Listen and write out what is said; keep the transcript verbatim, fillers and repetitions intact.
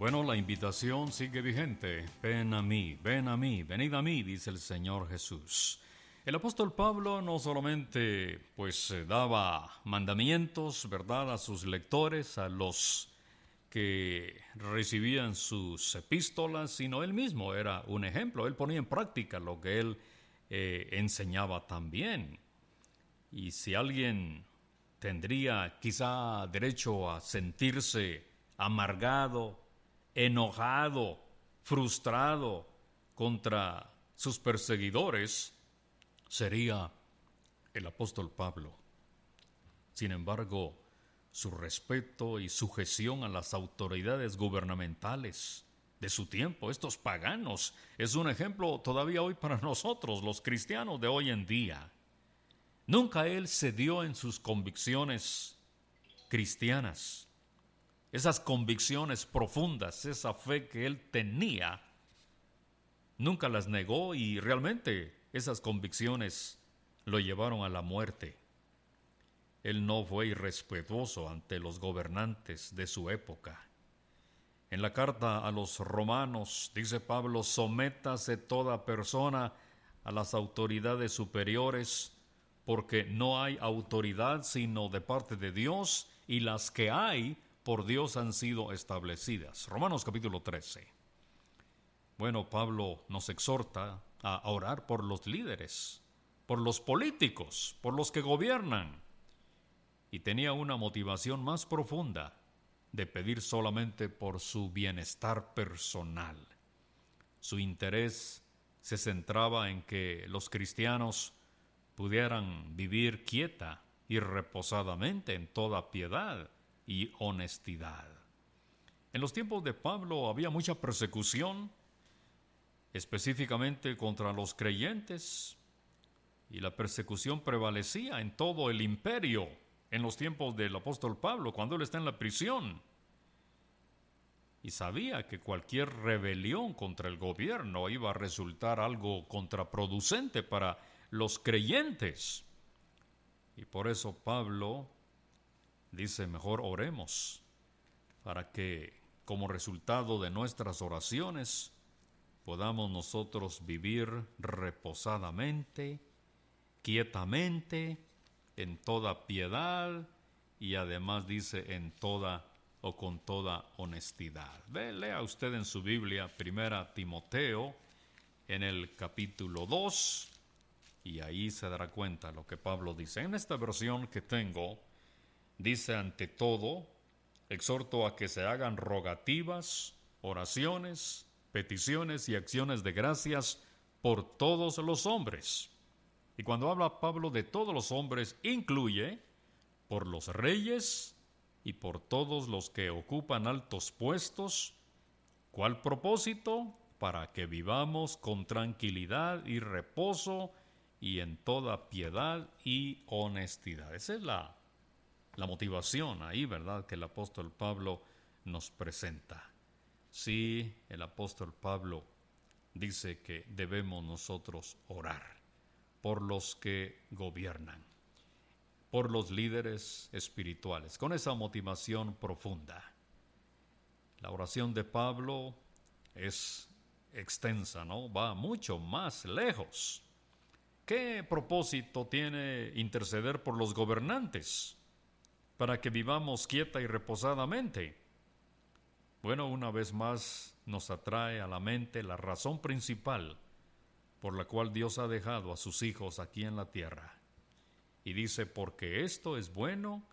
Bueno, la invitación sigue vigente. Ven a mí, ven a mí, venid a mí, dice el Señor Jesús. El apóstol Pablo no solamente pues eh, daba mandamientos, ¿verdad?, a sus lectores, a los que recibían sus epístolas, sino él mismo era un ejemplo. Él ponía en práctica lo que él eh, enseñaba también. Y si alguien tendría quizá derecho a sentirse amargado, enojado, frustrado contra sus perseguidores, sería el apóstol Pablo. Sin embargo, su respeto y sujeción a las autoridades gubernamentales de su tiempo, estos paganos, es un ejemplo todavía hoy para nosotros, los cristianos de hoy en día. Nunca él cedió en sus convicciones cristianas. Esas convicciones profundas, esa fe que él tenía, nunca las negó y realmente esas convicciones lo llevaron a la muerte. Él no fue irrespetuoso ante los gobernantes de su época. En la carta a los romanos, dice Pablo, sométase toda persona a las autoridades superiores, porque no hay autoridad sino de parte de Dios, y las que hay por Dios han sido establecidas. Romanos capítulo trece. Bueno, Pablo nos exhorta a orar por los líderes, por los políticos, por los que gobiernan. Y tenía una motivación más profunda de pedir solamente por su bienestar personal. Su interés se centraba en que los cristianos pudieran vivir quieta y reposadamente en toda piedad y honestidad. En los tiempos de Pablo había mucha persecución, específicamente contra los creyentes, y la persecución prevalecía en todo el imperio en los tiempos del apóstol Pablo, cuando él está en la prisión. Y sabía que cualquier rebelión contra el gobierno iba a resultar algo contraproducente para los creyentes. Y por eso Pablo dice, mejor oremos, para que como resultado de nuestras oraciones podamos nosotros vivir reposadamente, quietamente, en toda piedad y además dice en toda o con toda honestidad. Ve, lea usted en su Biblia, Primera Timoteo, en el capítulo dos, y ahí se dará cuenta lo que Pablo dice. En esta versión que tengo, dice ante todo, exhorto a que se hagan rogativas, oraciones, peticiones y acciones de gracias por todos los hombres. Y cuando habla Pablo de todos los hombres, incluye por los reyes y por todos los que ocupan altos puestos. ¿Cuál propósito? Para que vivamos con tranquilidad y reposo y en toda piedad y honestidad. Esa es la, la motivación ahí, ¿verdad?, que el apóstol Pablo nos presenta. Sí, el apóstol Pablo dice que debemos nosotros orar por los que gobiernan, por los líderes espirituales, con esa motivación profunda. La oración de Pablo es extensa, ¿no? Va mucho más lejos. ¿Qué propósito tiene interceder por los gobernantes? Para que vivamos quieta y reposadamente. Bueno, una vez más nos atrae a la mente la razón principal por la cual Dios ha dejado a sus hijos aquí en la tierra. Y dice, porque esto es bueno